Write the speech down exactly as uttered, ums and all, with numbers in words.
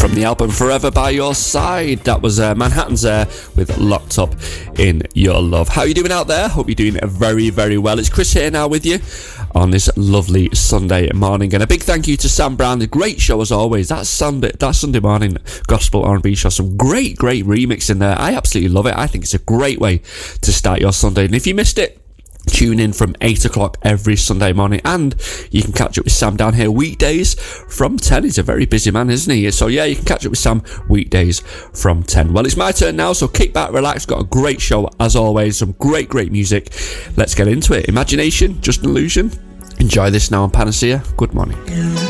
from the album Forever by Your Side. That was uh, Manhattan's Air with Locked Up in Your Love. How are you doing out there? Hope you're doing very, very well. It's Chris here now with you on this lovely Sunday morning. And a big thank you to Sam Brown. A great show as always. That Sunday, that Sunday morning gospel R and B show. Some great, great remix in there. I absolutely love it. I think it's a great way to start your Sunday. And if you missed it, tune in from eight o'clock every Sunday morning, and you can catch up with Sam down here weekdays from ten. He's a very busy man, isn't he? So yeah, you can catch up with Sam weekdays from ten. Well, it's my turn now, so kick back, relax. Got a great show as always, some great, great music. Let's get into it. Imagination, just an illusion. Enjoy this now on Panacea. Good morning.